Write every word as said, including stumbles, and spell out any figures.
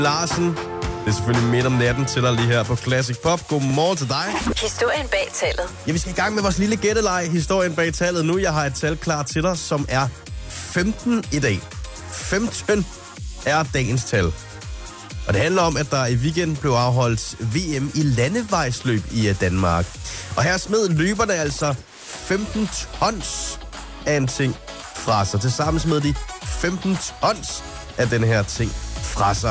Larsen. Det er selvfølgelig midt om natten til dig lige her på Classic Pop. Godmorgen til dig. Historien bag tallet. Ja, vi skal i gang med vores lille gætteleg. Historien bag tallet nu. Jeg har et tal klar til dig, som er femten i dag. femten er dagens tal. Og det handler om, at der i weekenden blev afholdt V M i landevejsløb i Danmark. Og her smed løberne altså femten tons af en ting fra sig. Tilsammen smed de femten tons af den her ting fra sig.